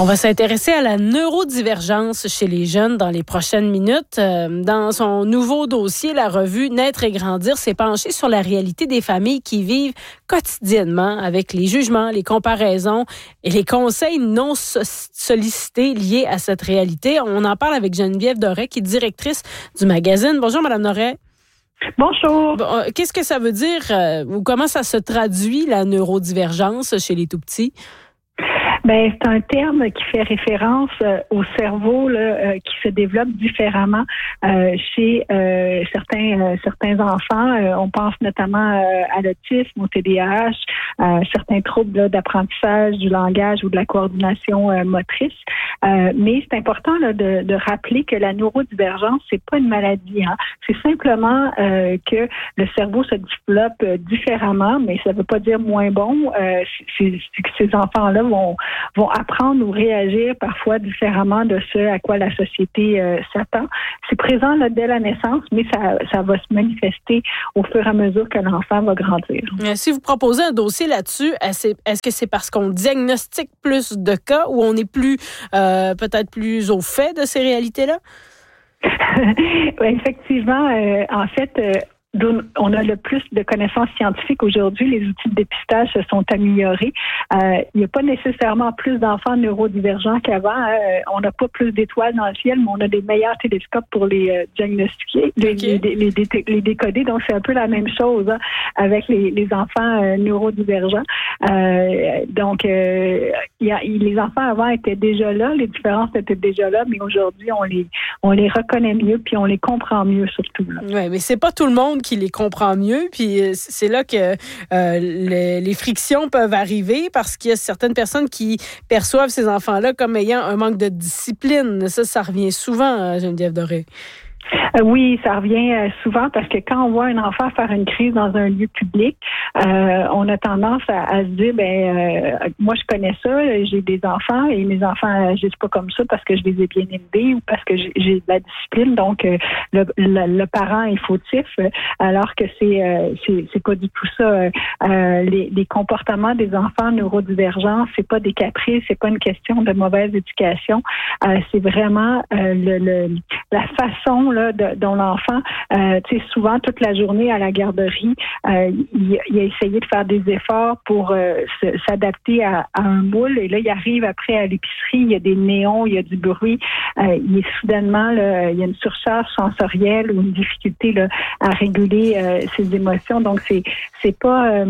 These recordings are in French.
On va s'intéresser à la neurodivergence chez les jeunes dans les prochaines minutes. Dans son nouveau dossier, la revue Naître et grandir s'est penchée sur la réalité des familles qui vivent quotidiennement avec les jugements, les comparaisons et les conseils non sollicités liés à cette réalité. On en parle avec Geneviève Doré, qui est directrice du magazine. Bonjour, Madame Doré. Bonjour. Bon, qu'est-ce que ça veut dire ou comment ça se traduit, la neurodivergence chez les tout-petits? Ben, c'est un terme qui fait référence au cerveau là, qui se développe différemment chez certains enfants. On pense notamment à l'autisme, au TDAH, certains troubles là, d'apprentissage du langage ou de la coordination motrice. Mais c'est important là, de rappeler que la neurodivergence, c'est pas une maladie. Hein. C'est simplement que le cerveau se développe différemment, mais ça veut pas dire moins bon. C'est que ces enfants-là vont apprendre ou réagir parfois différemment de ce à quoi la société s'attend. C'est présent là, dès la naissance, mais ça va se manifester au fur et à mesure que l'enfant va grandir. Si vous proposez un dossier là-dessus, est-ce que c'est parce qu'on diagnostique plus de cas ou on est plus peut-être plus au fait de ces réalités-là? Effectivement, en fait, on a le plus de connaissances scientifiques aujourd'hui. Les outils de dépistage se sont améliorés. Il n'y a pas nécessairement plus d'enfants neurodivergents qu'avant. On n'a pas plus d'étoiles dans le ciel, mais on a des meilleurs télescopes pour les diagnostiquer, les décoder. Donc, c'est un peu la même chose avec les enfants neurodivergents. Donc, les enfants avant étaient déjà là, les différences étaient déjà là, mais aujourd'hui, on les reconnaît mieux puis on les comprend mieux surtout. Oui, mais c'est pas tout le monde qui les comprend mieux, puis c'est là que les frictions peuvent arriver parce qu'il y a certaines personnes qui perçoivent ces enfants-là comme ayant un manque de discipline. Ça revient souvent, Geneviève Doré. Oui, ça revient souvent parce que quand on voit un enfant faire une crise dans un lieu public, on a tendance à se dire, moi je connais ça, j'ai des enfants et mes enfants agissent pas comme ça parce que je les ai bien élevés ou parce que j'ai de la discipline, donc le parent est fautif, alors que c'est pas du tout ça. Les comportements des enfants neurodivergents, c'est pas des caprices, c'est pas une question de mauvaise éducation, c'est vraiment la façon là, dont l'enfant, souvent toute la journée à la garderie, il a essayé de faire des efforts pour s'adapter à un moule. Et là, il arrive après à l'épicerie, il y a des néons, il y a du bruit. Il est soudainement, là, il y a une surcharge sensorielle ou une difficulté là, à réguler ses émotions. Donc, c'est pas...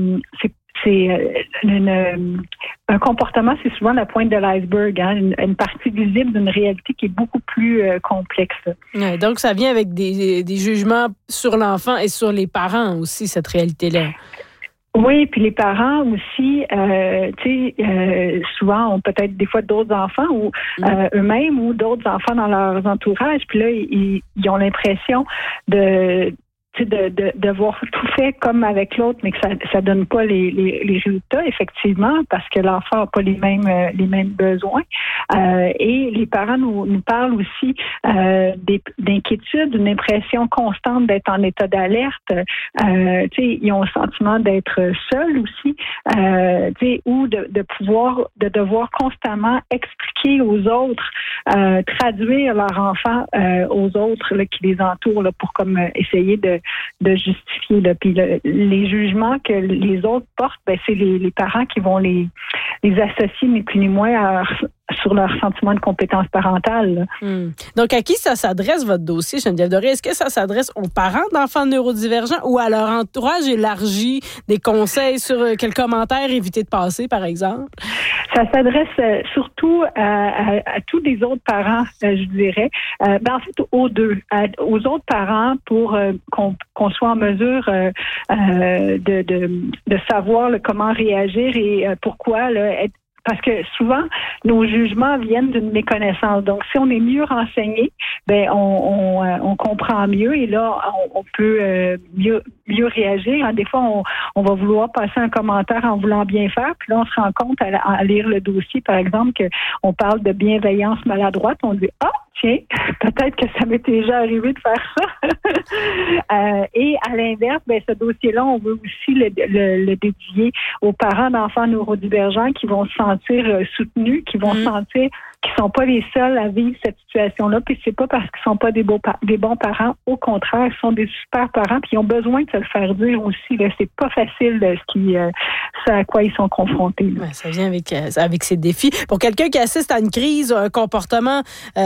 un comportement, c'est souvent la pointe de l'iceberg, hein, une partie visible d'une réalité qui est beaucoup plus complexe. Ouais, donc, ça vient avec des jugements sur l'enfant et sur les parents aussi, cette réalité-là. Oui, puis les parents aussi, souvent ont peut-être des fois d'autres enfants ou eux-mêmes ou d'autres enfants dans leurs entourages. Puis là, ils ont l'impression de voir tout fait comme avec l'autre, mais que ça donne pas les résultats, effectivement, parce que l'enfant n'a pas les mêmes besoins. Et les parents nous parlent aussi d'inquiétude, d'une impression constante d'être en état d'alerte. Ils ont le sentiment d'être seuls aussi, ou de devoir constamment expliquer aux autres, traduire leur enfant aux autres là, qui les entourent là, pour comme essayer de justifier. Là. Puis les jugements que les autres portent, c'est les parents qui vont les associer, ni plus ni moins, sur leur sentiment de compétence parentale. Donc, à qui ça s'adresse, votre dossier, Geneviève Doré? Est-ce que ça s'adresse aux parents d'enfants neurodivergents ou à leur entourage élargi, des conseils sur quels commentaires éviter de passer, par exemple? Ça s'adresse surtout à tous les autres parents, je dirais. En fait, aux deux. Aux autres parents pour qu'on soit en mesure de savoir là, comment réagir et pourquoi être. Parce que souvent, nos jugements viennent d'une méconnaissance. Donc, si on est mieux renseigné, on comprend mieux et là, on peut mieux réagir. Hein. Des fois, on va vouloir passer un commentaire en voulant bien faire, puis là, on se rend compte à lire le dossier, par exemple, qu'on parle de bienveillance maladroite. On dit tiens, peut-être que ça m'est déjà arrivé de faire ça. Et à l'inverse, ce dossier-là, on veut aussi le dédier aux parents d'enfants neurodivergents qui vont se sentir soutenus, qui vont se sentir qu'ils sont pas les seuls à vivre cette situation-là, puis c'est pas parce qu'ils sont pas des bons parents, au contraire, ils sont des super parents, puis ils ont besoin de se le faire dire aussi. Là, c'est pas facile ce à quoi ils sont confrontés. Ouais, ça vient avec ces défis. Pour quelqu'un qui assiste à une crise, un comportement,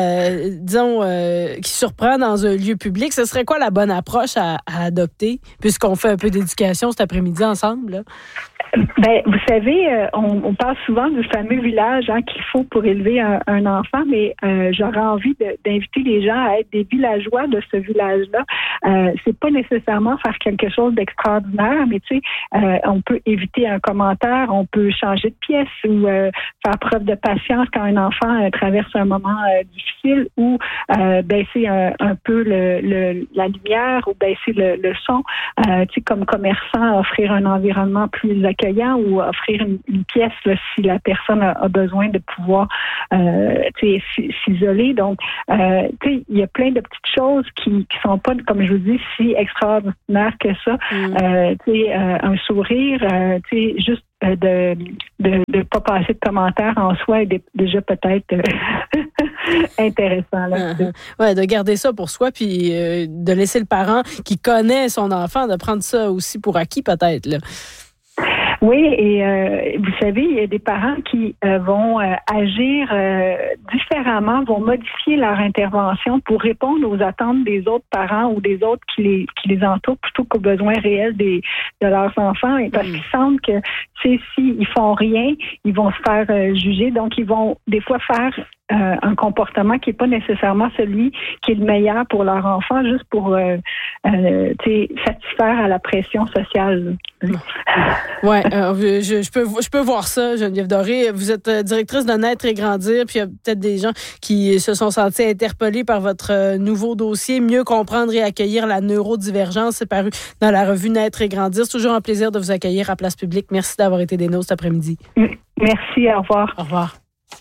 qui surprend dans un lieu public, ce serait quoi la bonne approche à adopter, puisqu'on fait un peu d'éducation cet après-midi ensemble, là? Vous savez, on parle souvent du fameux village qu'il faut pour élever un enfant, mais j'aurais envie d'inviter les gens à être des villageois de ce village-là. C'est pas nécessairement faire quelque chose d'extraordinaire, mais tu sais, on peut éviter un commentaire, on peut changer de pièce ou faire preuve de patience quand un enfant traverse un moment difficile, ou baisser un peu la lumière ou baisser le son. Tu sais, comme commerçant, offrir un environnement plus accueillant ou offrir une pièce là, si la personne a besoin de pouvoir s'isoler. Donc, il y a plein de petites choses qui sont pas, comme je vous dis, si extraordinaires que ça. Un sourire, juste de pas passer de commentaires en soi est déjà peut-être intéressant. Là. Ouais, de garder ça pour soi, puis de laisser le parent qui connaît son enfant, de prendre ça aussi pour acquis peut-être, là. Oui, et vous savez, il y a des parents qui vont agir différemment, vont modifier leur intervention pour répondre aux attentes des autres parents ou des autres qui les entourent plutôt qu'aux besoins réels de leurs enfants. Et parce qu'ils sentent que s'ils font rien, ils vont se faire juger. Donc, ils vont des fois faire un comportement qui n'est pas nécessairement celui qui est le meilleur pour leur enfant, juste pour satisfaire à la pression sociale. Oui, je peux voir ça, Geneviève Doré. Vous êtes directrice de Naître et Grandir, puis il y a peut-être des gens qui se sont sentis interpellés par votre nouveau dossier, Mieux comprendre et accueillir la neurodivergence. C'est paru dans la revue Naître et Grandir. C'est toujours un plaisir de vous accueillir à Place Publique. Merci d'avoir été des nôtres cet après-midi. Merci, au revoir. Au revoir.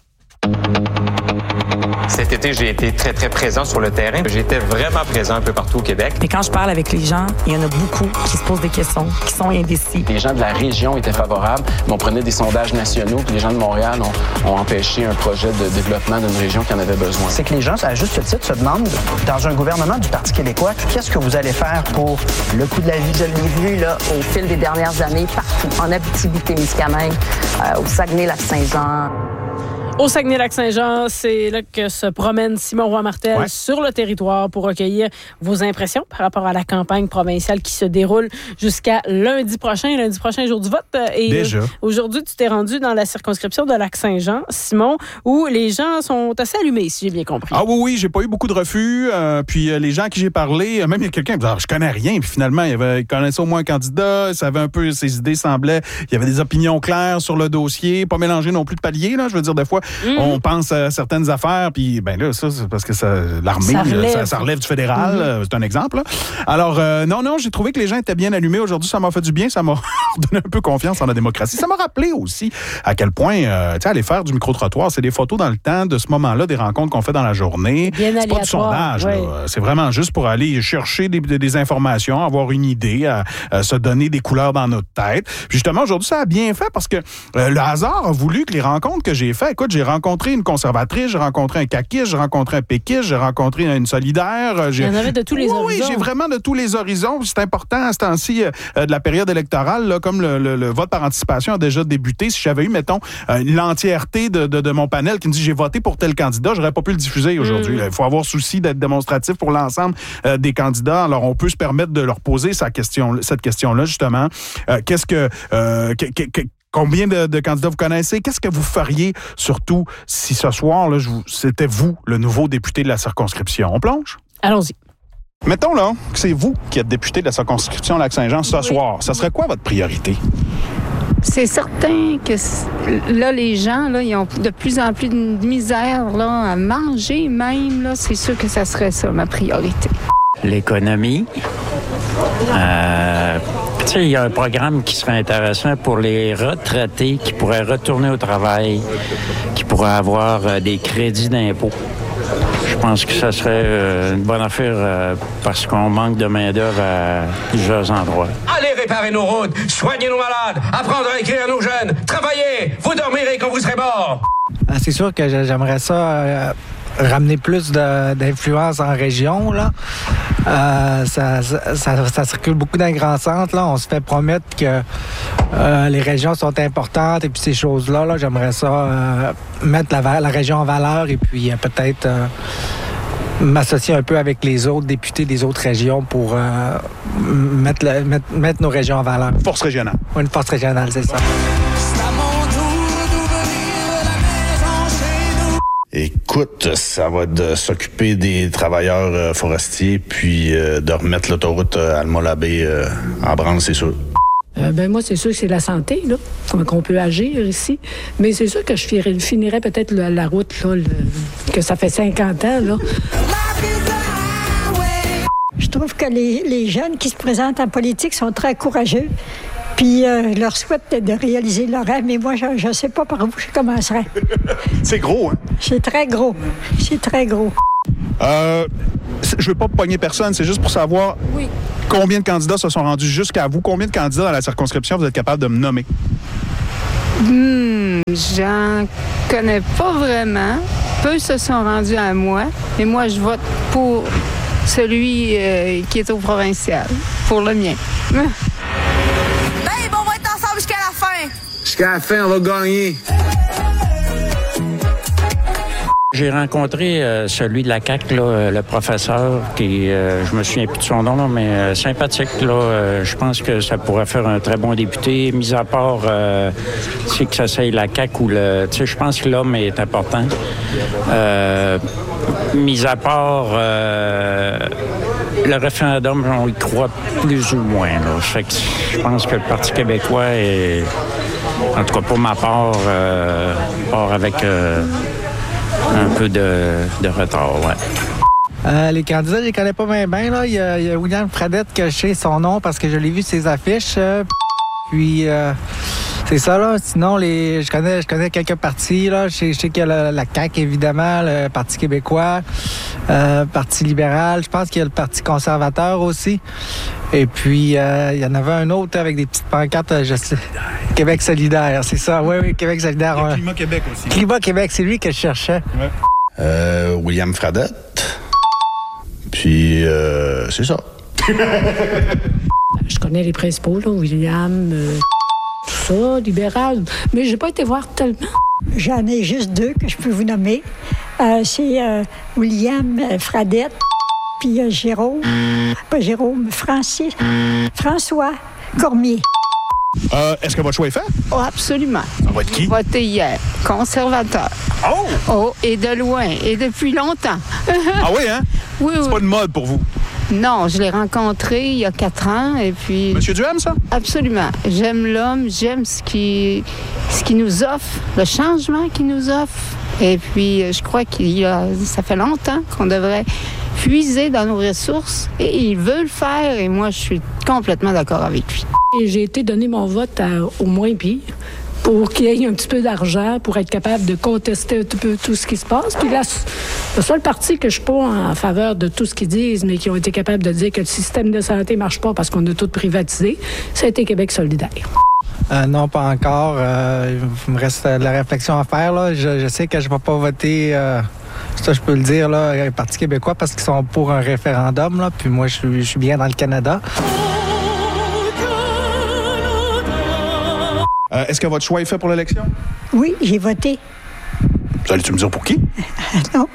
Cet été, j'ai été très, très présent sur le terrain. J'étais vraiment présent un peu partout au Québec. Et quand je parle avec les gens, il y en a beaucoup qui se posent des questions, qui sont indécis. Les gens de la région étaient favorables, mais on prenait des sondages nationaux, puis les gens de Montréal ont empêché un projet de développement d'une région qui en avait besoin. C'est que les gens, à juste titre, se demandent, dans un gouvernement du Parti québécois, qu'est-ce que vous allez faire pour le coût de la vie? Je l'ai vu là, au fil des dernières années, partout, en Abitibi-Témiscamingue, au Saguenay-Lac-Saint-Jean. Au Saguenay-Lac-Saint-Jean, c'est là que se promène Simon Roy-Martel sur le territoire pour recueillir vos impressions par rapport à la campagne provinciale qui se déroule jusqu'à lundi prochain, jour du vote. Et déjà. Aujourd'hui, tu t'es rendu dans la circonscription de Lac-Saint-Jean, Simon, où les gens sont assez allumés, si j'ai bien compris. Ah oui, j'ai pas eu beaucoup de refus. Puis les gens à qui j'ai parlé, même il y a quelqu'un qui me dit « je connais rien ». Puis finalement, il connaissait au moins un candidat, il savait un peu, ses idées semblaient, il y avait des opinions claires sur le dossier, pas mélangé non plus de paliers, là, je veux dire, des fois, on pense à certaines affaires, puis ben là, ça, c'est parce que l'armée, ça relève du fédéral, c'est un exemple. Là. Alors, non, j'ai trouvé que les gens étaient bien allumés. Aujourd'hui, ça m'a fait du bien, ça m'a donné un peu confiance en la démocratie. Ça m'a rappelé aussi à quel point, aller faire du micro-trottoir, c'est des photos dans le temps de ce moment-là, des rencontres qu'on fait dans la journée. Bien c'est pas du sondage, là. C'est vraiment juste pour aller chercher des informations, avoir une idée, se donner des couleurs dans notre tête. Puis justement, aujourd'hui, ça a bien fait parce que le hasard a voulu que les rencontres que j'ai faites, écoute, j'ai rencontré une conservatrice, j'ai rencontré un caquiste, j'ai rencontré un péquiste, j'ai rencontré une solidaire. Il y en avait de tous les horizons. Oui, j'ai vraiment de tous les horizons. C'est important à ce temps-ci de la période électorale, là, comme le vote par anticipation a déjà débuté. Si j'avais eu, mettons, l'entièreté de mon panel qui me dit j'ai voté pour tel candidat, j'aurais pas pu le diffuser aujourd'hui. Il faut avoir souci d'être démonstratif pour l'ensemble des candidats. Alors, on peut se permettre de leur poser cette question-là, justement. Combien de candidats vous connaissez? Qu'est-ce que vous feriez, surtout si ce soir, là, c'était vous, le nouveau député de la circonscription? On plonge? Allons-y. Mettons là que c'est vous qui êtes député de la circonscription Lac-Saint-Jean ce soir. Ça serait quoi votre priorité? C'est certain que là, les gens, là, ils ont de plus en plus de misère là, à manger même. Là, c'est sûr que ça serait ça, ma priorité. L'économie. Tu sais, il y a un programme qui serait intéressant pour les retraités qui pourraient retourner au travail, qui pourraient avoir des crédits d'impôt. Je pense que ça serait une bonne affaire parce qu'on manque de main-d'œuvre à plusieurs endroits. Allez réparer nos routes, soigner nos malades, apprendre à écrire nos jeunes, travaillez, vous dormirez quand vous serez morts. C'est sûr que j'aimerais ça ramener plus d'influence en région, là. Ça circule beaucoup dans les grands centres, là. On se fait promettre que les régions sont importantes et puis ces choses-là, là, j'aimerais ça mettre la région en valeur et puis peut-être m'associer un peu avec les autres députés des autres régions pour mettre nos régions en valeur. Force régionale. Oui, une force régionale, c'est ça. Écoute, ça va de s'occuper des travailleurs forestiers puis de remettre l'autoroute Alma-Labé en branle, c'est sûr. Moi, c'est sûr que c'est la santé, là, qu'on peut agir ici. Mais c'est sûr que je finirais peut-être la route, là, que ça fait 50 ans, là. Je trouve que les jeunes qui se présentent en politique sont très courageux. Puis, je leur souhaite de réaliser leur rêve, mais moi, je ne sais pas par où je commencerais. C'est gros, hein? C'est très gros. C'est très gros. Je veux pas pogner personne, c'est juste pour savoir combien de candidats se sont rendus jusqu'à vous. Combien de candidats dans la circonscription vous êtes capable de me nommer? J'en connais pas vraiment. Peu se sont rendus à moi, mais moi, je vote pour celui qui est au provincial, pour le mien. On va être ensemble jusqu'à la fin. Jusqu'à la fin, on va gagner. J'ai rencontré celui de la CAQ, là, le professeur, qui, je me souviens plus de son nom, là, mais sympathique. Là, je pense que ça pourrait faire un très bon député, mis à part que ça soit la CAQ ou le... Tu sais, je pense que l'homme est important. Mis à part le référendum, on y croit plus ou moins. Là. Fait que je pense que le Parti québécois est, en tout cas pour ma part, part avec... un peu de retard, ouais. Les candidats, je les connais pas bien. Là. Il y a William Fradette que je sais son nom parce que je l'ai vu ses affiches. Puis, c'est ça, là. Sinon, je connais quelques partis, là. Je sais qu'il y a la CAQ, évidemment, le Parti québécois, Parti libéral. Je pense qu'il y a le Parti conservateur aussi. Et puis, il y en avait un autre avec des petites pancartes, je sais. Québec solidaire, c'est ça. Oui, Québec solidaire. Il y a Climat Québec aussi. Climat Québec, c'est lui que je cherchais. Ouais. William Fradette. Puis, c'est ça. Je connais les principaux, là, William, tout ça, libéral. Mais j'ai pas été voir tellement. J'en ai juste deux que je peux vous nommer. C'est William Fradette, puis François Cormier. Est-ce que votre choix est fait? Oh, absolument. Ça va être qui? Voté hier. Conservateur. Oh, et de loin. Et depuis longtemps. Ah oui, hein? Oui. C'est pas de mode pour vous? Non, je l'ai rencontré il y a 4 ans et puis... Monsieur Duhem, ça? Absolument. J'aime l'homme, j'aime ce qu'il nous offre, le changement qu'il nous offre. Et puis, je crois ça fait longtemps qu'on devrait puiser dans nos ressources et il veut le faire et moi, je suis complètement d'accord avec lui. Et j'ai été donner mon vote au moins pire pour qu'il y ait un petit peu d'argent pour être capable de contester un petit peu tout ce qui se passe. Puis là, le seul parti que je suis pas en faveur de tout ce qu'ils disent, mais qui ont été capables de dire que le système de santé marche pas parce qu'on a tout privatisé, ça a été Québec solidaire. Non, pas encore. Il me reste de la réflexion à faire. Là. Je sais que je ne vais pas voter, ça je peux le dire, là, le Parti québécois parce qu'ils sont pour un référendum. Là, puis moi, je suis bien dans le Canada. Est-ce que votre choix est fait pour l'élection? Oui, j'ai voté. Vous allez-tu me dire pour qui? Non.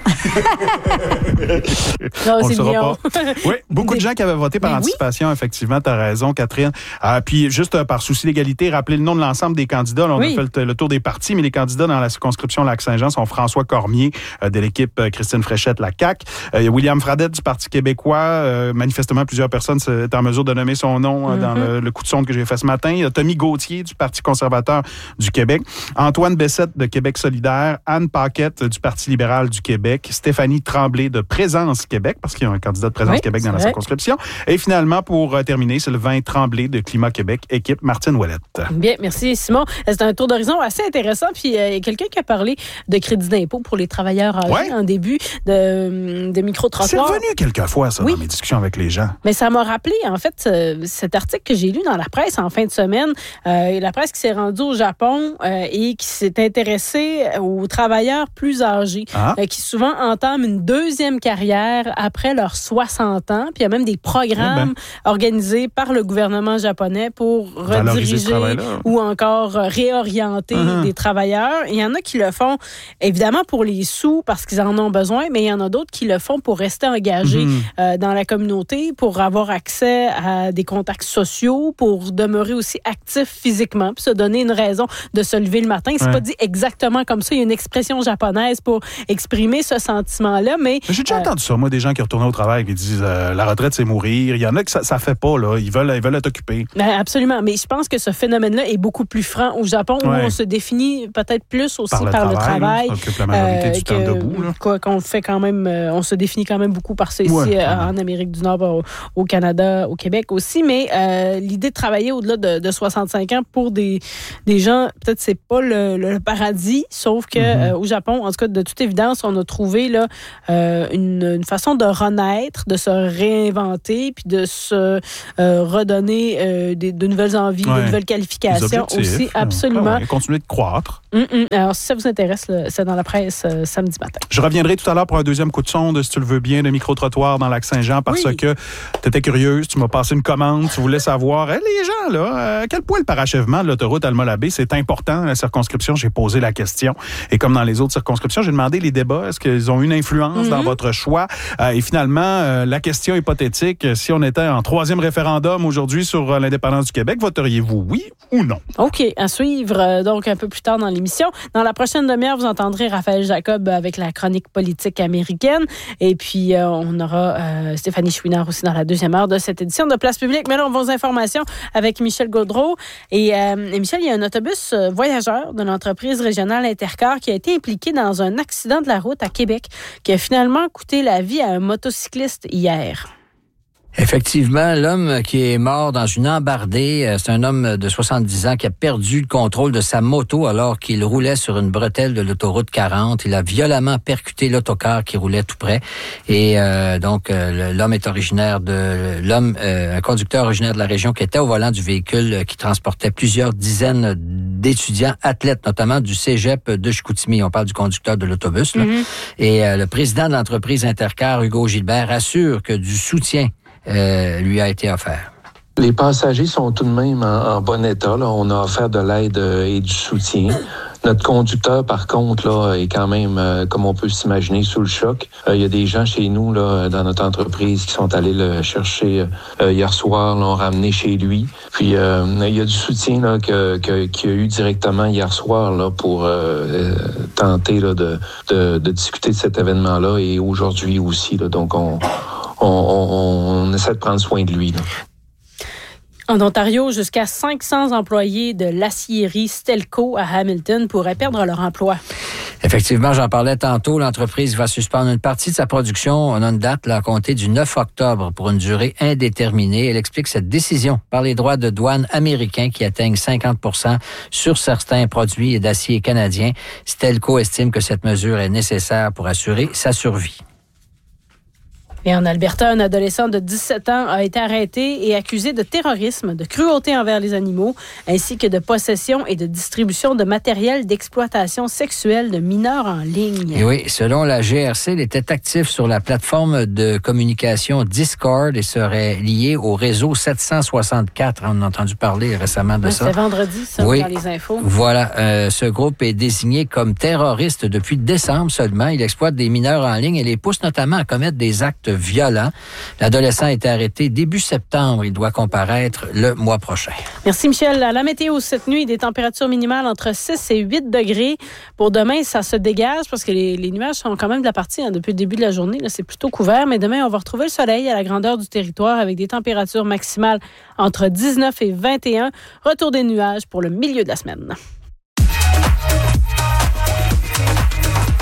On le saura pas. Oui, beaucoup de gens qui avaient voté par anticipation, effectivement, tu as raison, Catherine. Puis, juste par souci d'égalité, rappelez le nom de l'ensemble des candidats. Là, on a fait le tour des partis, mais les candidats dans la circonscription Lac-Saint-Jean sont François Cormier de l'équipe Christine Fréchette, la CAQ. Il y a William Fradette du Parti québécois. Manifestement, plusieurs personnes sont en mesure de nommer son nom dans le coup de sonde que j'ai fait ce matin. Il y a Tommy Gauthier du Parti conservateur du Québec. Antoine Bessette de Québec solidaire. Anne Paquette du Parti libéral du Québec, Stéphanie Tremblay de Présence Québec, parce qu'il y a un candidat de Présence Québec dans la circonscription. Et finalement, pour terminer, Sylvain Tremblay de Climat Québec, équipe Martine Ouellette. Bien, merci Simon. C'est un tour d'horizon assez intéressant. Puis il y a quelqu'un qui a parlé de crédit d'impôt pour les travailleurs âgés en début de micro-trottoir. C'est revenu quelquefois, ça, dans mes discussions avec les gens. Mais ça m'a rappelé, en fait, cet article que j'ai lu dans la presse en fin de semaine. La presse qui s'est rendue au Japon et qui s'est intéressée aux travailleurs plus âgés, qui souvent entament une deuxième carrière après leurs 60 ans. Puis il y a même des programmes organisés par le gouvernement japonais pour rediriger ou encore réorienter des travailleurs. Il y en a qui le font, évidemment, pour les sous, parce qu'ils en ont besoin, mais il y en a d'autres qui le font pour rester engagés dans la communauté, pour avoir accès à des contacts sociaux, pour demeurer aussi actifs physiquement, puis se donner une raison de se lever le matin. C'est pas dit exactement comme ça. Il y a une expression japonaise pour exprimer ce sentiment-là, mais... J'ai déjà entendu ça, moi, des gens qui retournent au travail et qui disent la retraite, c'est mourir. Il y en a que ça fait pas, là. Ils veulent être occupés. Absolument. Mais je pense que ce phénomène-là est beaucoup plus franc au Japon, où on se définit peut-être plus aussi par le travail. On occupe la majorité du temps debout. Qu'on fait quand même, on se définit quand même beaucoup par ça ici en Amérique du Nord, au Canada, au Québec aussi. Mais l'idée de travailler au-delà de 65 ans pour des gens, peut-être c'est pas le paradis, sauf que au Japon, en tout cas, de toute évidence, on a trouvé là une façon de renaître, de se réinventer, puis de se redonner de nouvelles envies, de nouvelles qualifications aussi, absolument. Et continuer de croître. Alors, si ça vous intéresse, c'est dans la presse samedi matin. Je reviendrai tout à l'heure pour un deuxième coup de sonde, si tu le veux bien, de micro-trottoir dans Lac-Saint-Jean, parce que tu étais curieuse, tu m'as passé une commande, tu voulais savoir, les gens, là, à quel point le parachèvement de l'autoroute Alma-Labé, c'est important, la circonscription, j'ai posé la question. Et comme dans les autres circonscriptions, j'ai demandé les débats, est-ce qu'ils ont une influence dans votre choix? Et finalement, la question hypothétique, si on était en troisième référendum aujourd'hui sur l'indépendance du Québec, voteriez-vous oui ou non? OK, à suivre, donc un peu plus tard dans l'émission. Dans la prochaine demi-heure, vous entendrez Raphaël Jacob avec la chronique politique américaine. Et puis, on aura Stéphanie Chouinard aussi dans la deuxième heure de cette édition de Place publique. Mais là, on va aux informations avec Michel Gaudreault. Et Michel, il y a un autobus voyageur de l'entreprise régionale Intercar qui a été impliqué dans un accident de la route à Québec qui a finalement coûté la vie à un motocycliste hier. Effectivement, l'homme qui est mort dans une embardée, c'est un homme de 70 ans qui a perdu le contrôle de sa moto alors qu'il roulait sur une bretelle de l'autoroute 40. Il a violemment percuté l'autocar qui roulait tout près. Et donc, l'homme est originaire un conducteur originaire de la région qui était au volant du véhicule qui transportait plusieurs dizaines d'étudiants athlètes, notamment du cégep de Chicoutimi. On parle du conducteur de l'autobus. Là. Et le président de l'entreprise Intercar, Hugo Gilbert, assure que du soutien lui a été offert. Les passagers sont tout de même en bon état. Là. On a offert de l'aide et du soutien. Notre conducteur, par contre, là, est quand même, comme on peut s'imaginer, sous le choc. Il y a des gens chez nous, là, dans notre entreprise, qui sont allés le chercher hier soir, l'ont ramené chez lui. Puis, il y a du soutien là, qu'il y a eu directement hier soir là, pour tenter là, de discuter de cet événement-là et aujourd'hui aussi. Là, donc, on essaie de prendre soin de lui. Là. En Ontario, jusqu'à 500 employés de l'aciérie Stelco à Hamilton pourraient perdre leur emploi. Effectivement, j'en parlais tantôt. L'entreprise va suspendre une partie de sa production. On a une date là, à compter du 9 octobre pour une durée indéterminée. Elle explique cette décision par les droits de douane américains qui atteignent 50% sur certains produits d'acier canadiens. Stelco estime que cette mesure est nécessaire pour assurer sa survie. Et en Alberta, un adolescent de 17 ans a été arrêté et accusé de terrorisme, de cruauté envers les animaux, ainsi que de possession et de distribution de matériel d'exploitation sexuelle de mineurs en ligne. Et oui, selon la GRC, il était actif sur la plateforme de communication Discord et serait lié au réseau 764. On a entendu parler récemment de ça. C'était vendredi, ça, dans les infos. Voilà, ce groupe est désigné comme terroriste depuis décembre seulement. Il exploite des mineurs en ligne et les pousse notamment à commettre des actes violents. L'adolescent a été arrêté début septembre. Il doit comparaître le mois prochain. Merci, Michel. À la météo cette nuit, des températures minimales entre 6 et 8 degrés. Pour demain, ça se dégage parce que les nuages sont quand même de la partie depuis le début de la journée. Là, c'est plutôt couvert, mais demain, on va retrouver le soleil à la grandeur du territoire avec des températures maximales entre 19 et 21. Retour des nuages pour le milieu de la semaine.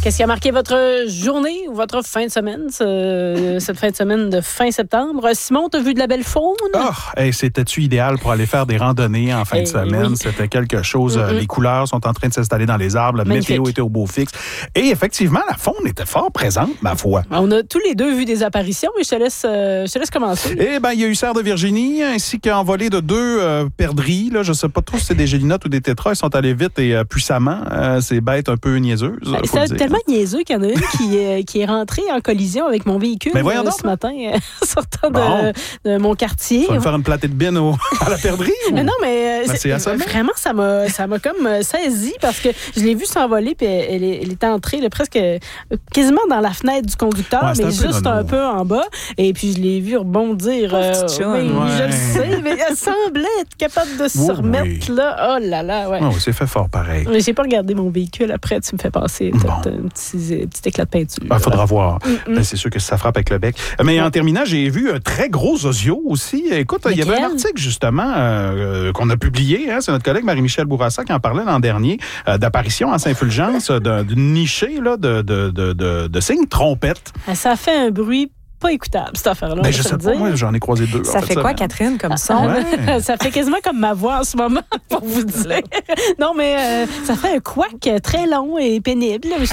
Qu'est-ce qui a marqué votre journée ou votre fin de semaine, cette fin de semaine de fin septembre? Simon, t'as vu de la belle faune? C'était-tu idéal pour aller faire des randonnées en fin de semaine? Oui. C'était quelque chose. Les couleurs sont en train de s'installer dans les arbres. La météo était au beau fixe. Et effectivement, la faune était fort présente, ma foi. On a tous les deux vu des apparitions, mais je te laisse commencer. Eh bien, il y a eu Serre de Virginie, ainsi qu'envolée de 2 perdrix. Là, je ne sais pas trop si c'est des gélinottes ou des tétras. Ils sont allés vite et puissamment. C'est bête, un peu niaiseuse. C'est tellement niaiseux qu'il y en a une qui est rentrée en collision avec mon véhicule ce matin, sortant de mon quartier. Tu vas me faire une platée de bine à la perdrix? Mais non, mais vraiment, ça m'a comme saisi parce que je l'ai vue s'envoler puis elle était entrée presque quasiment dans la fenêtre du conducteur, mais juste un peu en bas. Et puis, je l'ai vu rebondir. Je le sais, mais elle semblait être capable de se remettre là. Oh là là, ouais. C'est fait fort pareil. J'ai pas regardé mon véhicule après. Tu me fais passer un petit éclat de peinture. Il faudra voir. C'est sûr que ça frappe avec le bec. Mais en terminant, j'ai vu un très gros osio aussi. Écoute, il y avait un article justement qu'on a publié. C'est notre collègue Marie-Michel Bourassa qui en parlait l'an dernier d'apparition en Saint-Fulgence d'une nichée là, de signes trompettes. Ça fait un bruit pas écoutable, cette affaire-là. Je sais pas, moi, j'en ai croisé 2. Ça fait quoi, Catherine, comme son? Ça fait quasiment comme ma voix en ce moment, pour vous dire. Non, mais ça fait un couac très long et pénible. Je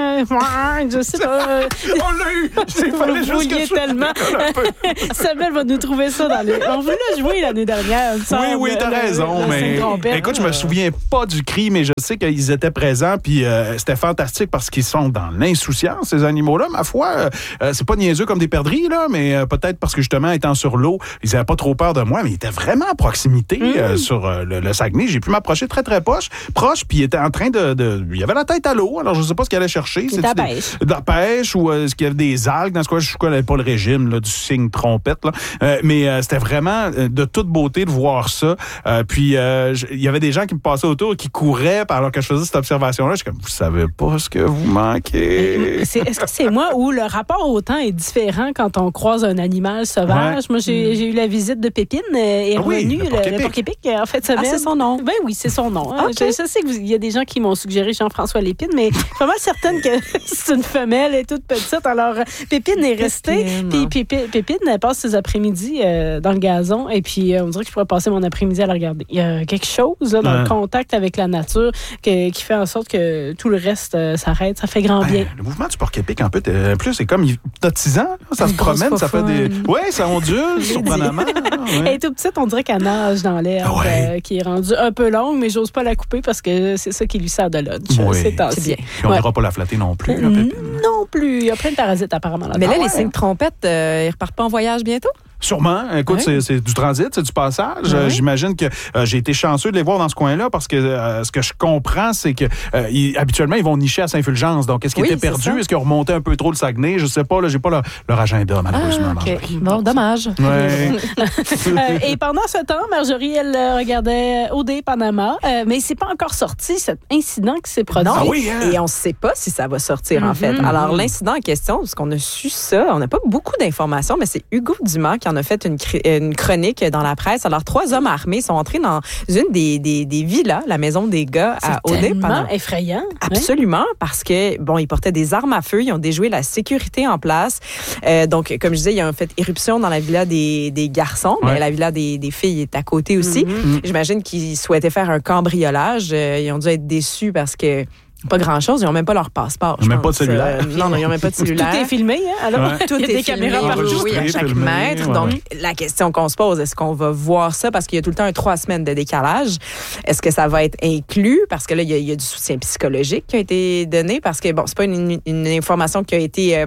sais pas. On l'a eu! Vous vouliez tellement. Samuel va nous trouver ça dans les... On voulait jouer l'année dernière. Oui, t'as raison. Mais écoute, je me souviens pas du cri, mais je sais qu'ils étaient présents, puis c'était fantastique parce qu'ils sont dans l'insouciance, ces animaux-là. Ma foi, c'est pas niaiseux comme des perdrix, là, mais peut-être parce que justement, étant sur l'eau, ils n'avaient pas trop peur de moi, mais ils étaient vraiment à proximité sur le Saguenay. J'ai pu m'approcher très, très proche, puis il était en train il avait la tête à l'eau, alors je ne sais pas ce qu'il allait chercher. C'est de la pêche ou est-ce qu'il y avait des algues? Dans ce cas, je ne connais pas le régime là, du signe trompette, là. Mais c'était vraiment de toute beauté de voir ça. Puis il y avait des gens qui me passaient autour, qui couraient alors que je faisais cette observation-là. Je suis comme, vous savez pas ce que vous manquez. Est-ce que c'est moi où le rapport au temps est différent quand on croise un animal sauvage? Moi, j'ai eu la visite de Pépine et revenu le porc-épic en fait semaine. C'est son nom? Ben oui, c'est son nom. Okay. Je sais qu'il y a des gens qui m'ont suggéré Jean-François Lépine, mais je suis pas mal certaine que c'est une femelle, elle est toute petite. Alors, Pépine est restée. Puis Pépine, elle passe ses après-midi dans le gazon et puis on dirait que je pourrais passer mon après-midi à la regarder. Il y a quelque chose là, dans le contact avec la nature qui fait en sorte que tout le reste s'arrête. Ça fait grand bien. Le mouvement du porc-épic, un peu, plus, c'est comme hypnotisant. Ça se promène, ça fait des... Oui, ça ondule, surprenamment. Elle est toute petite, on dirait qu'elle nage dans l'herbe, qui est rendue un peu longue, mais j'ose pas la couper parce que c'est ça qui lui sert de lunch. C'est bien. Puis on n'ira pas la flatter non plus. Là, non plus. Il y a plein de parasites apparemment là-dedans. Mais là, les signes trompettes, ils repartent pas en voyage bientôt? Sûrement. Écoute, c'est du transit, c'est du passage. J'imagine que j'ai été chanceux de les voir dans ce coin-là parce que ce que je comprends, c'est que habituellement, ils vont nicher à Saint-Fulgence. Donc, est-ce qu'ils étaient perdus? Est-ce qu'ils ont remonté un peu trop le Saguenay? Je sais pas. Là, j'ai pas leur agenda, malheureusement. Bon, dommage. Et pendant ce temps, Marjorie, elle regardait OD Panama, mais c'est pas encore sorti, cet incident qui s'est produit. Non, et on ne sait pas si ça va sortir, en fait. Alors, l'incident en question, parce qu'on a su ça, on n'a pas beaucoup d'informations, mais c'est Hugo Dumas qui en a fait une chronique dans la presse. Alors, 3 hommes armés sont entrés dans une des villas, la maison des gars à OD. C'est tellement effrayant. Absolument, parce que, bon, ils portaient des armes à feu, ils ont déjoué la sécurité en place. Donc, comme je disais, ils ont fait éruption dans la villa des garçons, mais la villa des filles est à côté aussi. J'imagine qu'ils souhaitaient faire un cambriolage. Ils ont dû être déçus parce que pas grand-chose. Ils n'ont même pas leur passeport. Ils n'ont même pas de cellulaire. Non, ils n'ont même pas de cellulaire. Tout est filmé, hein? Alors, tout est des caméras partout, à chaque mètre. Donc, la question qu'on se pose, est-ce qu'on va voir ça? Parce qu'il y a tout le temps 3 semaines de décalage. Est-ce que ça va être inclus? Parce que là, il y a du soutien psychologique qui a été donné. Parce que, bon, c'est pas une information qui a été...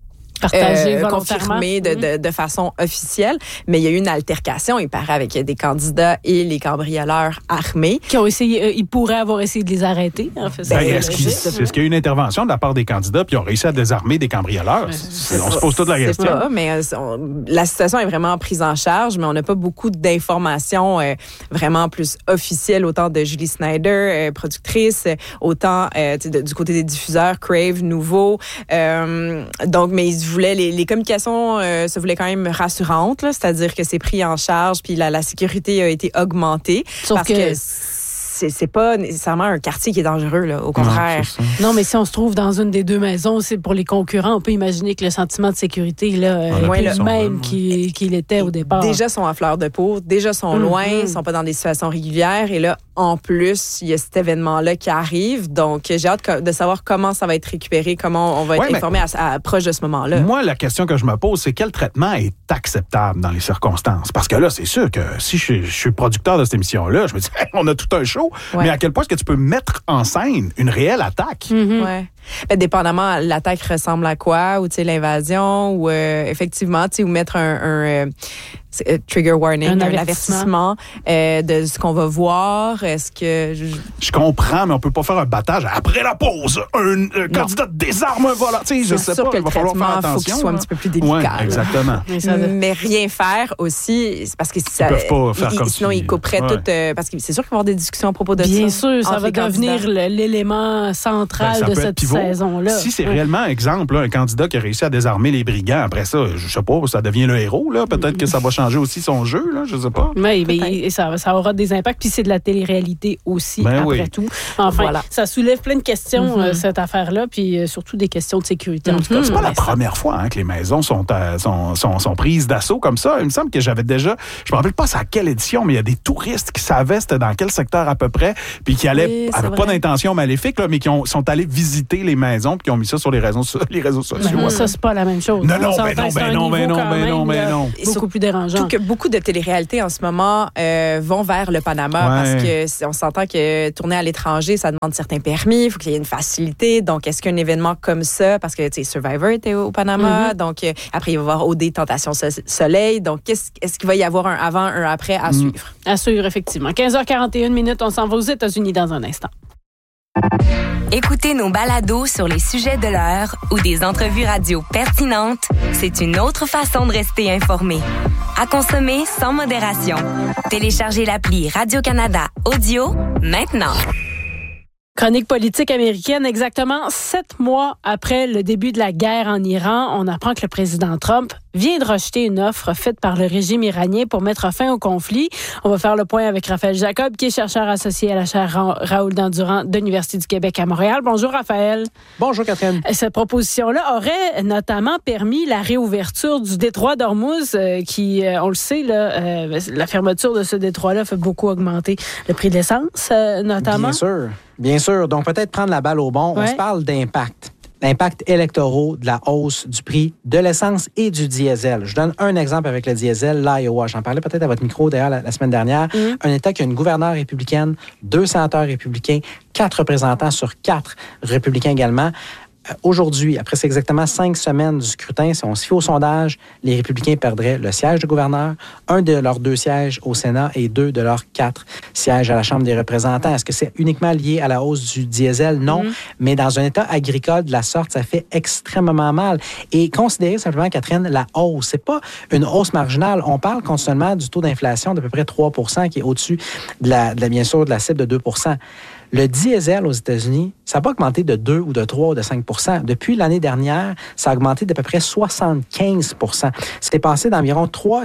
confirmé de façon officielle, mais il y a eu une altercation, il paraît, avec des candidats et les cambrioleurs armés. Qui ont essayé, ils pourraient avoir essayé de les arrêter, en fait. Est-ce qu'il y a eu une intervention de la part des candidats puis ils ont réussi à désarmer des cambrioleurs? On se pose toute la question. Pas, mais la situation est vraiment prise en charge, mais on n'a pas beaucoup d'informations vraiment plus officielles, autant de Julie Snyder, productrice, autant du côté des diffuseurs, Crave, Nouveau. Donc, mais les communications se voulaient quand même rassurantes, là, c'est-à-dire que c'est pris en charge, puis la sécurité a été augmentée. Sauf que c'est pas nécessairement un quartier qui est dangereux, là, au contraire. Non, mais si on se trouve dans une des deux maisons, c'est pour les concurrents, on peut imaginer que le sentiment de sécurité là, est plus le même qu'il était au départ. Déjà, sont à fleur de peau, déjà sont loin, sont pas dans des situations régulières, et là, en plus, il y a cet événement-là qui arrive, donc j'ai hâte de savoir comment ça va être récupéré, comment on va être informé proche de ce moment-là. Moi, la question que je me pose, c'est quel traitement est acceptable dans les circonstances? Parce que là, c'est sûr que si je suis producteur de cette émission-là, je me dis, on a tout un show, mais à quel point est-ce que tu peux mettre en scène une réelle attaque? Ouais. Dépendamment, l'attaque ressemble à quoi, ou l'invasion, ou effectivement, ou mettre un trigger warning, un avertissement de ce qu'on va voir. Est-ce que... Je comprends, mais on peut pas faire un battage après la pause. Un candidat désarme un volant. Je sais pas, il va falloir faire attention. Faut qu'il soit un petit peu plus délicat. Ouais, exactement. Mais rien faire aussi, c'est parce que ils peuvent pas faire comme sinon ils couperaient tout, parce que c'est sûr qu'il va y avoir des discussions à propos de ça. Bien sûr, ça va devenir l'élément central de cette saison-là. Si c'est réellement, exemple, un candidat qui a réussi à désarmer les brigands, après ça, je sais pas, ça devient le héros, là. Peut-être que ça va changer aussi son jeu, là, je sais pas. Oui, mais ça aura des impacts, puis c'est de la télé-réalité aussi, après tout. Enfin, ça soulève plein de questions, cette affaire-là, puis surtout des questions de sécurité, en tout cas. C'est pas la première fois que les maisons sont prises d'assaut comme ça. Il me semble que j'avais déjà, je me rappelle pas c'est à quelle édition, mais il y a des touristes qui savaient c'était dans quel secteur à peu près, puis qui allaient, avec pas d'intention maléfique, là, mais qui sont allés visiter les maisons, puis qui ont mis ça sur les réseaux sociaux. Ça, c'est pas la même chose. Non, non. Beaucoup plus dérangeant. Surtout que beaucoup de téléréalités en ce moment vont vers le Panama parce que on s'entend que tourner à l'étranger, ça demande certains permis, il faut qu'il y ait une facilité. Donc, est-ce qu'un événement comme ça, parce que Survivor était au Panama, donc après, il va y avoir OD Tentation Soleil. Donc, est-ce qu'il va y avoir un avant, un après à suivre? À suivre, effectivement. 15h41, on s'en va aux États-Unis dans un instant. Écoutez nos balados sur les sujets de l'heure ou des entrevues radio pertinentes, c'est une autre façon de rester informé. À consommer sans modération. Téléchargez l'appli Radio-Canada Audio maintenant. Chronique politique américaine, exactement 7 mois après le début de la guerre en Iran, on apprend que le président Trump vient de rejeter une offre faite par le régime iranien pour mettre fin au conflit. On va faire le point avec Raphaël Jacob, qui est chercheur associé à la chaire Raoul Dandurand de l'Université du Québec à Montréal. Bonjour, Raphaël. Bonjour, Catherine. Cette proposition-là aurait notamment permis la réouverture du détroit d'Ormuz, qui, on le sait, là, la fermeture de ce détroit-là fait beaucoup augmenter le prix de l'essence, notamment. Bien sûr. Donc, peut-être prendre la balle au bon. On se parle d'impact. L'impact électoraux de la hausse du prix de l'essence et du diesel. Je donne un exemple avec le diesel, l'Iowa. J'en parlais peut-être à votre micro, d'ailleurs, la semaine dernière. Un État qui a une gouverneure républicaine, 2 sénateurs républicains, 4 représentants sur 4 républicains également. Aujourd'hui, après c'est exactement 5 semaines du scrutin, si on se fie au sondage, les républicains perdraient le siège de gouverneur, 1 de leurs 2 sièges au Sénat et 2 de leurs 4 sièges à la Chambre des représentants. Est-ce que c'est uniquement lié à la hausse du diesel? Non. Mais dans un État agricole de la sorte, ça fait extrêmement mal. Et considérez simplement, Catherine, la hausse. C'est pas une hausse marginale. On parle continuellement du taux d'inflation d'à peu près 3 % qui est au-dessus bien sûr, de la cible de 2 %. Le diesel aux États-Unis, ça n'a pas augmenté de 2 ou de 3 ou de 5 %. Depuis l'année dernière, ça a augmenté d'à peu près 75 %. C'est passé d'environ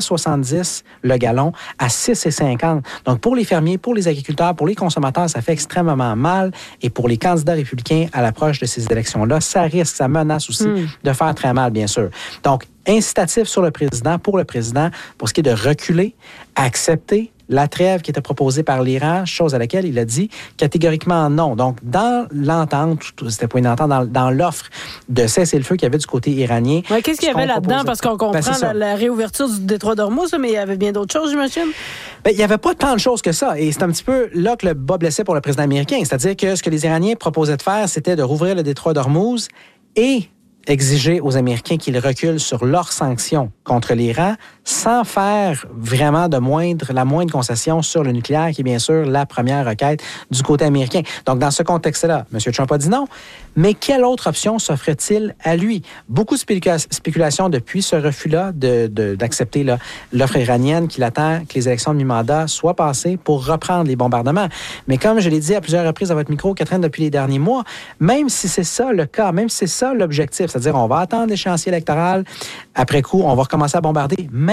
3,70 le gallon à 6,50. Donc, pour les fermiers, pour les agriculteurs, pour les consommateurs, ça fait extrêmement mal. Et pour les candidats républicains à l'approche de ces élections-là, ça risque, ça menace aussi de faire très mal, bien sûr. Donc, incitatif sur le président, pour ce qui est de reculer, accepter la trêve qui était proposée par l'Iran, chose à laquelle il a dit catégoriquement non. Donc, dans l'entente, c'était pas une entente, dans l'offre de cessez-le-feu qu'il y avait du côté iranien. Ouais, qu'est-ce qu'il y avait là-dedans? Parce qu'on comprend la réouverture du détroit d'Ormuz, mais il y avait bien d'autres choses, j'imagine? Il n'y avait pas tant de choses que ça. Et c'est un petit peu là que le bas blessait pour le président américain. C'est-à-dire que ce que les Iraniens proposaient de faire, c'était de rouvrir le détroit d'Ormuz et exiger aux Américains qu'ils reculent sur leurs sanctions contre l'Iran sans faire vraiment la moindre concession sur le nucléaire, qui est bien sûr la première requête du côté américain. Donc, dans ce contexte-là, M. Trump a dit non. Mais quelle autre option s'offre-t-il à lui? Beaucoup de spéculations depuis ce refus-là d'accepter l'offre iranienne qu'il attend que les élections de mi-mandat soient passées pour reprendre les bombardements. Mais comme je l'ai dit à plusieurs reprises à votre micro, Catherine, depuis les derniers mois, même si c'est ça le cas, même si c'est ça l'objectif, c'est-à-dire on va attendre l'échéancier électoral, après coup, on va recommencer à bombarder, même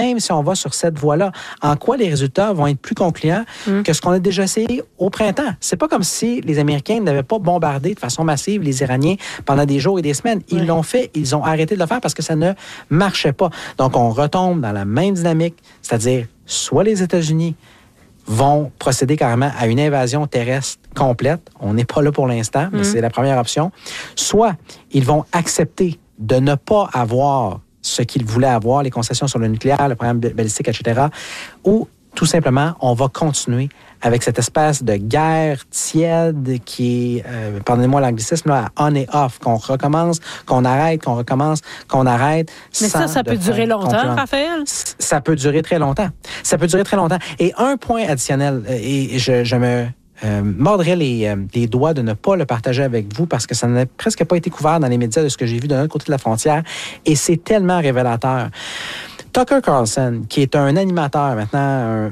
même si on va sur cette voie-là. En quoi les résultats vont être plus concluants que ce qu'on a déjà essayé au printemps? C'est pas comme si les Américains n'avaient pas bombardé de façon massive les Iraniens pendant des jours et des semaines. Ils l'ont fait, ils ont arrêté de le faire parce que ça ne marchait pas. Donc, on retombe dans la même dynamique, c'est-à-dire soit les États-Unis vont procéder carrément à une invasion terrestre complète. On n'est pas là pour l'instant, mais c'est la première option. Soit ils vont accepter de ne pas avoir ce qu'ils voulaient avoir, les concessions sur le nucléaire, le programme balistique, etc. Ou tout simplement, on va continuer avec cette espèce de guerre tiède qui est, pardonnez-moi l'anglicisme, là, on et off, qu'on recommence, qu'on arrête, qu'on recommence, qu'on arrête. Mais ça peut durer longtemps, Raphaël? Ça peut durer très longtemps. Ça peut durer très longtemps. Et un point additionnel, et je me mordrais les doigts de ne pas le partager avec vous parce que ça n'a presque pas été couvert dans les médias de ce que j'ai vu de l'autre côté de la frontière, et c'est tellement révélateur. Tucker Carlson, qui est un animateur maintenant,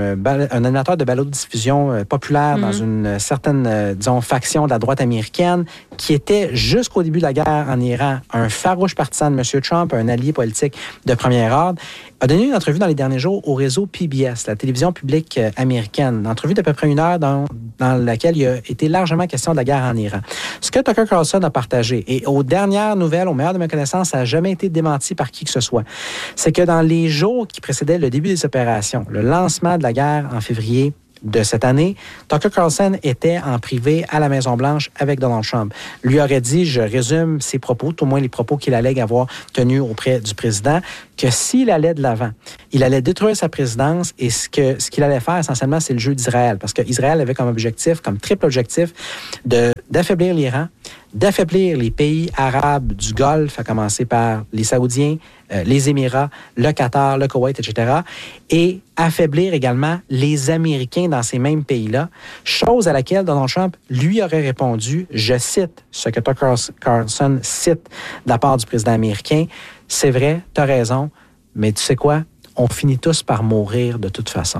un animateur de balado-diffusion populaire dans une certaine, disons, faction de la droite américaine, qui était jusqu'au début de la guerre en Iran un farouche partisan de M. Trump, un allié politique de premier ordre, a donné une entrevue dans les derniers jours au réseau PBS, la télévision publique américaine. Une entrevue d'à peu près 1 heure dans laquelle il a été largement question de la guerre en Iran. Ce que Tucker Carlson a partagé, et aux dernières nouvelles, au meilleur de mes connaissances, ça n'a jamais été démenti par qui que ce soit, c'est que dans les jours qui précédaient le début des opérations, le lancement de la guerre en février de cette année, Tucker Carlson était en privé à la Maison-Blanche avec Donald Trump. Lui aurait dit, je résume ses propos, tout au moins les propos qu'il allègue avoir tenus auprès du président, que s'il allait de l'avant, il allait détruire sa présidence et ce qu'il allait faire essentiellement, c'est le jeu d'Israël. Parce qu'Israël avait comme objectif, comme triple objectif, d'affaiblir l'Iran, d'affaiblir les pays arabes du Golfe, à commencer par les Saoudiens, les Émirats, le Qatar, le Koweït, etc., et affaiblir également les Américains dans ces mêmes pays-là, chose à laquelle Donald Trump lui aurait répondu, je cite ce que Tucker Carlson cite de la part du président américain, c'est vrai, t'as raison, mais tu sais quoi? On finit tous par mourir de toute façon.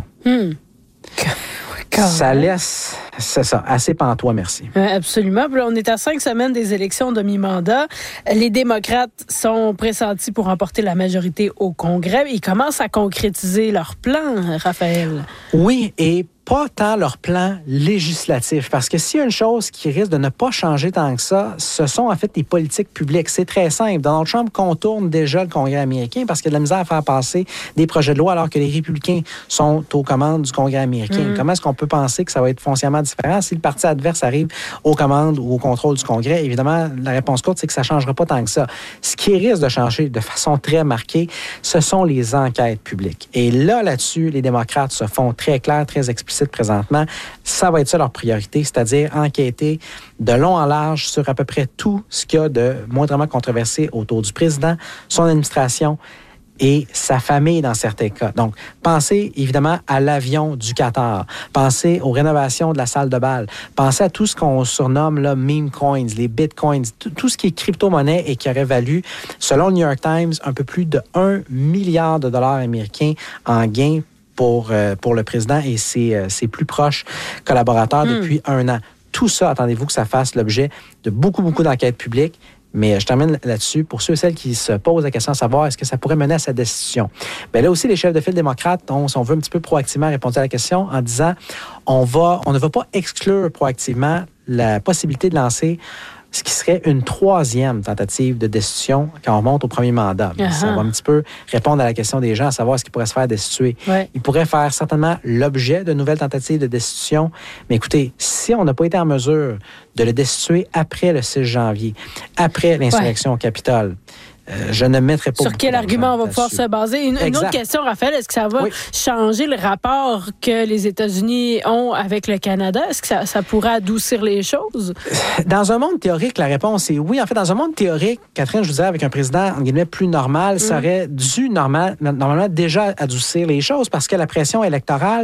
Ça laisse, c'est ça, assez pantois, merci. Absolument. Puis là, on est à 5 semaines des élections de mi-mandat. Les démocrates sont pressentis pour remporter la majorité au Congrès. Ils commencent à concrétiser leur plan, Raphaël. Oui, et pas tant leur plan législatif. Parce que s'il y a une chose qui risque de ne pas changer tant que ça, ce sont en fait les politiques publiques. C'est très simple. Donald Trump contourne déjà le Congrès américain parce qu'il a de la misère à faire passer des projets de loi alors que les républicains sont aux commandes du Congrès américain. Comment est-ce qu'on peut penser que ça va être foncièrement différent si le parti adverse arrive aux commandes ou au contrôle du Congrès? Évidemment, la réponse courte, c'est que ça ne changera pas tant que ça. Ce qui risque de changer de façon très marquée, ce sont les enquêtes publiques. Et là-dessus, les démocrates se font très clairs, très explicites présentement. Ça va être ça leur priorité, c'est-à-dire enquêter de long en large sur à peu près tout ce qu'il y a de moindrement controversé autour du président, son administration et sa famille dans certains cas. Donc, pensez évidemment à l'avion du Qatar, pensez aux rénovations de la salle de bal, pensez à tout ce qu'on surnomme là, meme coins, les bitcoins, tout ce qui est crypto-monnaie et qui aurait valu, selon le New York Times, un peu plus de 1 milliard de dollars américains en gains pour le président et ses plus proches collaborateurs depuis 1 an. Tout ça, attendez-vous que ça fasse l'objet de beaucoup d'enquêtes publiques. Mais je termine là-dessus. Pour ceux et celles qui se posent la question de savoir est-ce que ça pourrait mener à sa destitution. Bien là aussi, les chefs de file démocrates ont, si on veut, un petit peu proactivement répondu à la question en disant on ne va pas exclure proactivement la possibilité de lancer ce qui serait une 3e tentative de destitution quand on remonte au premier mandat. Ça va un petit peu répondre à la question des gens, à savoir est-ce qu'il pourrait se faire destituer. Il pourrait faire certainement l'objet de nouvelles tentatives de destitution. Mais écoutez, si on n'a pas été en mesure de le destituer après le 6 janvier, après l'insurrection au Capitole, je ne mettrai pas... Sur quel argument on va pouvoir se baser? Une autre question, Raphaël, est-ce que ça va changer le rapport que les États-Unis ont avec le Canada? Est-ce que ça pourrait adoucir les choses? Dans un monde théorique, la réponse est oui. En fait, dans un monde théorique, Catherine, je vous dirais, avec un président, en guillemets, plus normal, ça aurait dû normalement déjà adoucir les choses parce que la pression électorale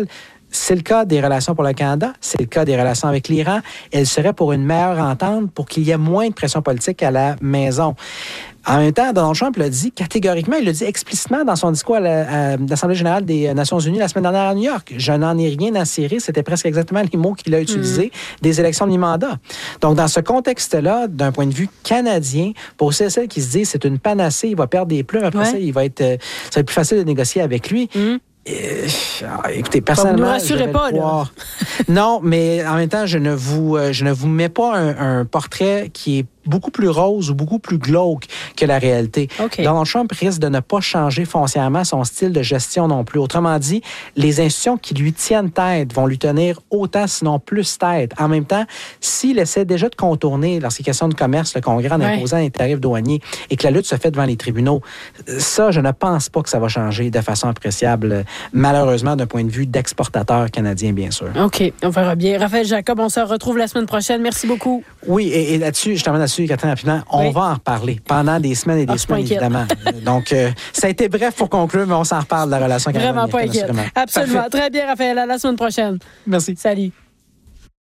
C'est le cas des relations pour le Canada, c'est le cas des relations avec l'Iran. Elle serait pour une meilleure entente, pour qu'il y ait moins de pression politique à la maison. En même temps, Donald Trump l'a dit catégoriquement, il l'a dit explicitement dans son discours à l'Assemblée générale des Nations unies la semaine dernière à New York. Je n'en ai rien à cirer. C'était presque exactement les mots qu'il a utilisés, des élections de mi-mandat. Donc, dans ce contexte-là, d'un point de vue canadien, pour ceux et celles qui se disent c'est une panacée, il va perdre des plumes, après ça, ça va être plus facile de négocier avec lui. Écoutez, personnellement, vous ne rassurez pas, là. Non, mais en même temps, je ne vous mets pas un portrait qui est beaucoup plus rose ou beaucoup plus glauque que la réalité. Okay. Donald Trump risque de ne pas changer foncièrement son style de gestion non plus. Autrement dit, les institutions qui lui tiennent tête vont lui tenir autant, sinon plus tête. En même temps, s'il essaie déjà de contourner, lorsqu'il est question de commerce, le Congrès en imposant des tarifs douaniers et que la lutte se fait devant les tribunaux, ça, je ne pense pas que ça va changer de façon appréciable, malheureusement, d'un point de vue d'exportateur canadien, bien sûr. OK, on verra bien. Raphaël Jacob, on se retrouve la semaine prochaine. Merci beaucoup. Oui, et là-dessus, je termine là-dessus, Catherine, rapidement, on va en reparler pendant des semaines et des semaines, évidemment. Donc, ça a été bref pour conclure, mais on s'en reparle de la relation canadienne. Vraiment pas inquiète. Absolument. Parfait. Très bien, Raphaël. À la semaine prochaine. Merci. Salut.